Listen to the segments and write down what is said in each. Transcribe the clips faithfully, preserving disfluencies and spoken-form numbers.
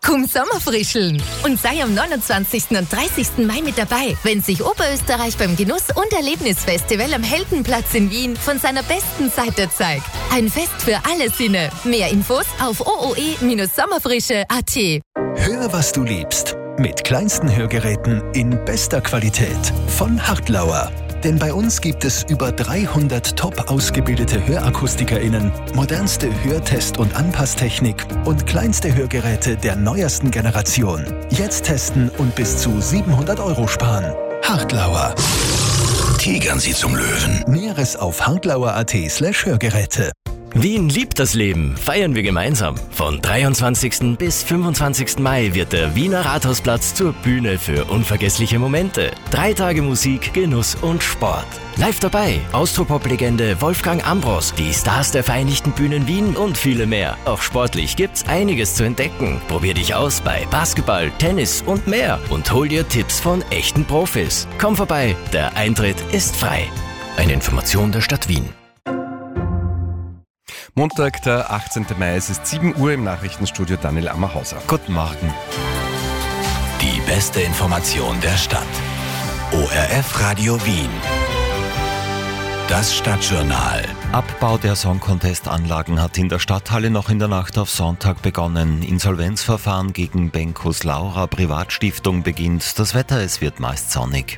Komm Sommerfrischeln und sei am neunundzwanzigsten und dreißigsten Mai mit dabei, wenn sich Oberösterreich beim Genuss- und Erlebnisfestival am Heldenplatz in Wien von seiner besten Seite zeigt. Ein Fest für alle Sinne. Mehr Infos auf o o e Bindestrich sommerfrische punkt a t. Hör, was du liebst. Mit kleinsten Hörgeräten in bester Qualität von Hartlauer. Denn bei uns gibt es über dreihundert top ausgebildete HörakustikerInnen, modernste Hörtest- und Anpasstechnik und kleinste Hörgeräte der neuesten Generation. Jetzt testen und bis zu siebenhundert Euro sparen. Hartlauer. Tigern Sie zum Löwen. Näheres auf hartlauer punkt a t slash Hörgeräte. Wien liebt das Leben, feiern wir gemeinsam. Von dreiundzwanzigsten bis fünfundzwanzigsten Mai wird der Wiener Rathausplatz zur Bühne für unvergessliche Momente. Drei Tage Musik, Genuss und Sport. Live dabei Austropop-Legende Wolfgang Ambros, die Stars der Vereinigten Bühnen Wien und viele mehr. Auch sportlich gibt's einiges zu entdecken. Probier dich aus bei Basketball, Tennis und mehr und hol dir Tipps von echten Profis. Komm vorbei, der Eintritt ist frei. Eine Information der Stadt Wien. Montag, der achtzehnten Mai, es ist sieben Uhr im Nachrichtenstudio Daniel Ammerhauser. Guten Morgen. Die beste Information der Stadt. O R F Radio Wien. Das Stadtjournal. Abbau der Song Contest Anlagen hat in der Stadthalle noch in der Nacht auf Sonntag begonnen. Insolvenzverfahren gegen Benkos Laura Privatstiftung beginnt. Das Wetter, es wird meist sonnig.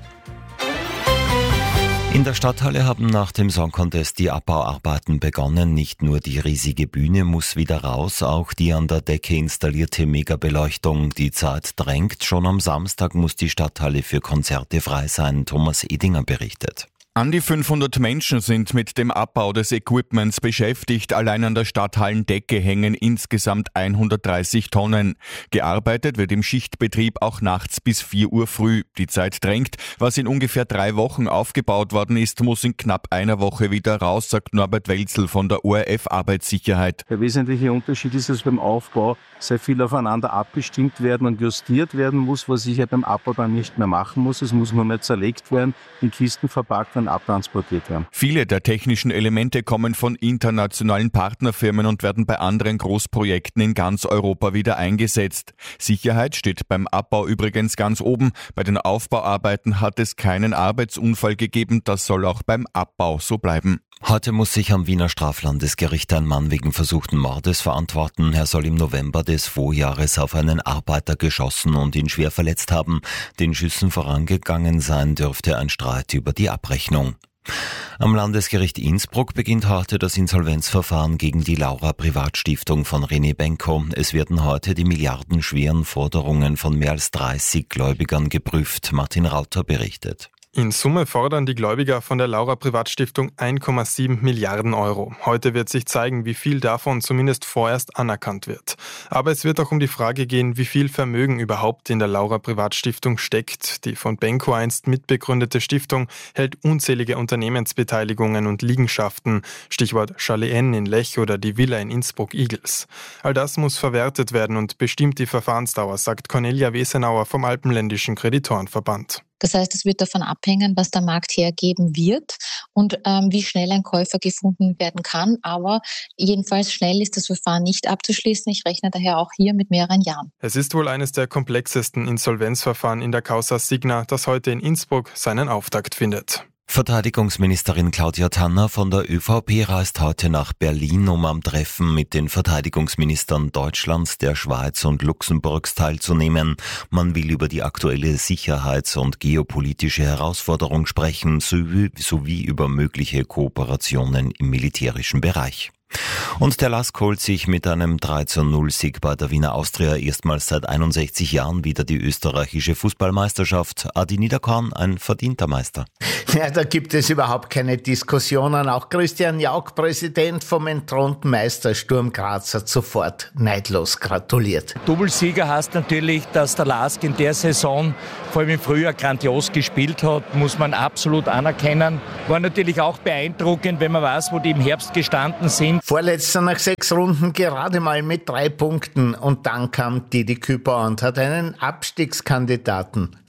In der Stadthalle haben nach dem Song Contest die Abbauarbeiten begonnen. Nicht nur die riesige Bühne muss wieder raus, auch die an der Decke installierte Megabeleuchtung. Die Zeit drängt. Schon am Samstag muss die Stadthalle für Konzerte frei sein. Thomas Edinger berichtet. An die fünfhundert Menschen sind mit dem Abbau des Equipments beschäftigt. Allein an der Stadthallendecke hängen insgesamt hundertdreißig Tonnen. Gearbeitet wird im Schichtbetrieb auch nachts bis vier Uhr früh. Die Zeit drängt. Was in ungefähr drei Wochen aufgebaut worden ist, muss in knapp einer Woche wieder raus, sagt Norbert Welzel von der O R F Arbeitssicherheit. Der wesentliche Unterschied ist, dass beim Aufbau sehr viel aufeinander abgestimmt werden und justiert werden muss, was ich ja beim Abbau dann nicht mehr machen muss. Es muss nur mehr zerlegt werden, in Kisten verpackt werden, abtransportiert werden. Viele der technischen Elemente kommen von internationalen Partnerfirmen und werden bei anderen Großprojekten in ganz Europa wieder eingesetzt. Sicherheit steht beim Abbau übrigens ganz oben. Bei den Aufbauarbeiten hat es keinen Arbeitsunfall gegeben. Das soll auch beim Abbau so bleiben. Heute muss sich am Wiener Straflandesgericht ein Mann wegen versuchten Mordes verantworten. Er soll im November des Vorjahres auf einen Arbeiter geschossen und ihn schwer verletzt haben. Den Schüssen vorangegangen sein dürfte ein Streit über die Abrechnung. Am Landesgericht Innsbruck beginnt heute das Insolvenzverfahren gegen die Laura Privatstiftung von René Benko. Es werden heute die milliardenschweren Forderungen von mehr als dreißig Gläubigern geprüft. Martin Rauter berichtet. In Summe fordern die Gläubiger von der Laura Privatstiftung eins Komma sieben Milliarden Euro. Heute wird sich zeigen, wie viel davon zumindest vorerst anerkannt wird. Aber es wird auch um die Frage gehen, wie viel Vermögen überhaupt in der Laura Privatstiftung steckt. Die von Benko einst mitbegründete Stiftung hält unzählige Unternehmensbeteiligungen und Liegenschaften, Stichwort Chalet N in Lech oder die Villa in Innsbruck-Igels. All das muss verwertet werden und bestimmt die Verfahrensdauer, sagt Cornelia Wesenauer vom Alpenländischen Kreditorenverband. Das heißt, es wird davon abhängen, was der Markt hergeben wird und ähm, wie schnell ein Käufer gefunden werden kann. Aber jedenfalls schnell ist das Verfahren nicht abzuschließen. Ich rechne daher auch hier mit mehreren Jahren. Es ist wohl eines der komplexesten Insolvenzverfahren in der Causa Signa, das heute in Innsbruck seinen Auftakt findet. Verteidigungsministerin Claudia Tanner von der ÖVP reist heute nach Berlin, um am Treffen mit den Verteidigungsministern Deutschlands, der Schweiz und Luxemburgs teilzunehmen. Man will über die aktuelle sicherheits- und geopolitische Herausforderung sprechen, sowie, sowie über mögliche Kooperationen im militärischen Bereich. Und der L A S K holt sich mit einem drei zu null Sieg bei der Wiener Austria erstmals seit einundsechzig Jahren wieder die österreichische Fußballmeisterschaft. Adi Niederkorn, ein verdienter Meister. Ja, da gibt es überhaupt keine Diskussionen. Auch Christian Jauch, Präsident vom entthronten Meister Sturm Graz, hat sofort neidlos gratuliert. Doublesieger heißt natürlich, dass der L A S K in der Saison, vor allem im Frühjahr, grandios gespielt hat, muss man absolut anerkennen. War natürlich auch beeindruckend, wenn man weiß, wo die im Herbst gestanden sind. Vorletzter nach sechs Runden gerade mal mit drei Punkten. Und dann kam Didi Küper und hat einen Abstiegskandidaten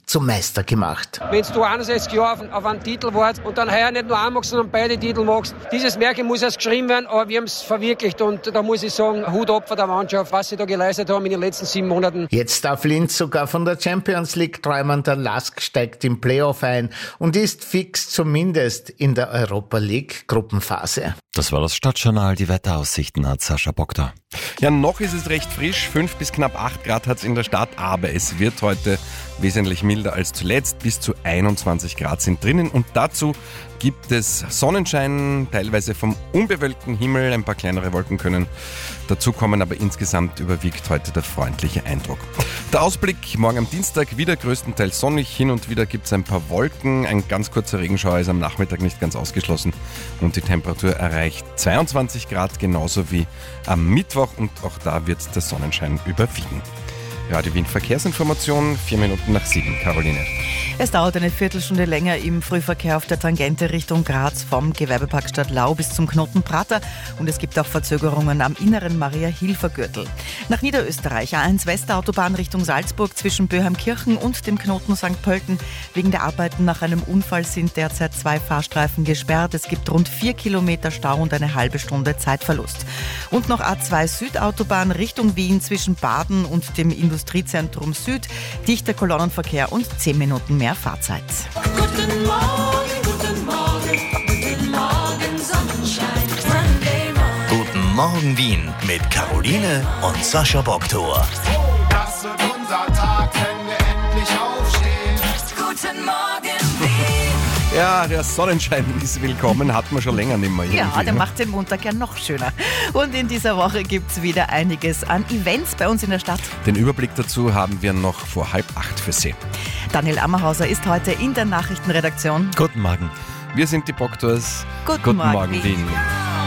zum Meister gemacht. Wenn du einundsechzig Jahre auf, auf einen Titel warst und dann heuer nicht nur einen magst, sondern beide Titel magst, dieses Märchen muss erst geschrieben werden, aber wir haben es verwirklicht und da muss ich sagen, Hut ab von der Mannschaft, was sie da geleistet haben in den letzten sieben Monaten. Jetzt darf Linz sogar von der Champions League träumen, der Lask steigt im Playoff ein und ist fix zumindest in der Europa League Gruppenphase. Das war das Stadtjournal. Die Wetteraussichten hat Sascha Bogda. Ja, noch ist es recht frisch. fünf bis knapp acht Grad hat es in der Stadt, aber es wird heute wesentlich milder als zuletzt. Bis zu einundzwanzig Grad sind drinnen und dazu gibt es Sonnenschein, teilweise vom unbewölkten Himmel. Ein paar kleinere Wolken können dazu kommen, aber insgesamt überwiegt heute der freundliche Eindruck. Der Ausblick morgen am Dienstag wieder größtenteils sonnig. Hin und wieder gibt es ein paar Wolken. Ein ganz kurzer Regenschauer ist am Nachmittag nicht ganz ausgeschlossen und die Temperatur erreicht zweiundzwanzig Grad, genauso wie am Mittwoch und auch da wird der Sonnenschein überwiegen. Radio Wien Verkehrsinformation, vier Minuten nach sieben. Caroline. Es dauert eine Viertelstunde länger im Frühverkehr auf der Tangente Richtung Graz vom Gewerbepark Stadtlau bis zum Knoten Prater und es gibt auch Verzögerungen am inneren Maria-Hilfer-Gürtel. Nach Niederösterreich A eins Westautobahn Richtung Salzburg zwischen Böheimkirchen und dem Knoten Sankt Pölten. Wegen der Arbeiten nach einem Unfall sind derzeit zwei Fahrstreifen gesperrt. Es gibt rund vier Kilometer Stau und eine halbe Stunde Zeitverlust. Und noch A zwei Südautobahn Richtung Wien zwischen Baden und dem Industriezentrum Süd. Dichter Kolonnenverkehr und zehn Minuten mehr Fahrzeit. Guten Morgen, guten Morgen, guten Morgen, Sonnenschein. Monday morning. Guten Morgen Wien mit Caroline und Sascha Bogda. Das wird unser Tag, wenn wir endlich aufstehen. Guten Morgen Wien. Ja, der Sonnenschein ist willkommen, hat man schon länger nicht mehr. Ja, der macht den Montag ja noch schöner. Und in dieser Woche gibt es wieder einiges an Events bei uns in der Stadt. Den Überblick dazu haben wir noch vor halb acht für Sie. Daniel Ammerhauser ist heute in der Nachrichtenredaktion. Guten Morgen. Wir sind die Bogdas. Guten, Guten Morgen, Morgen Wien. Wien.